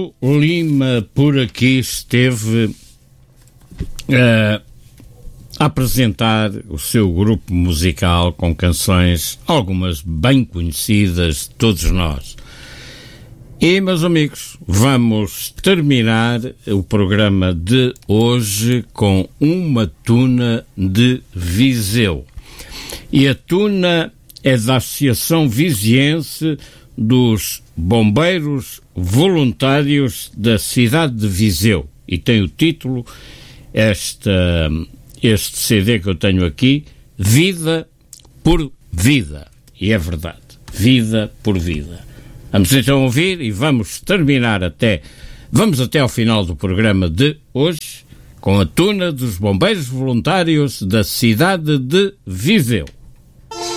Paulo Lima por aqui esteve a apresentar o seu grupo musical com canções, algumas bem conhecidas de todos nós. E, meus amigos, vamos terminar o programa de hoje com uma tuna de Viseu. E a tuna é da Associação Viziense dos Bombeiros Voluntários da cidade de Viseu. E tem o título, este CD que eu tenho aqui, Vida por Vida. E é verdade, vida por vida. Vamos então ouvir e vamos até ao final do programa de hoje com a tuna dos Bombeiros Voluntários da cidade de Viseu.